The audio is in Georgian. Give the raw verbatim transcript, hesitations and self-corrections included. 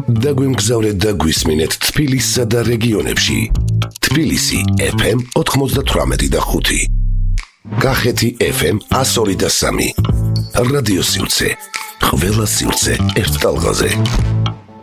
დაგვიმგზავრეთ და გვისმინეთ თბილისსა და რეგიონებში. თბილისი ეფ ემ ოთხმოცდათვრამეტი და ხუთი. კახეთი ეფ ემ εκατო ორი და სამი. რადიო სივრცე. ყველა სივრცე ერთ ტალღაზე.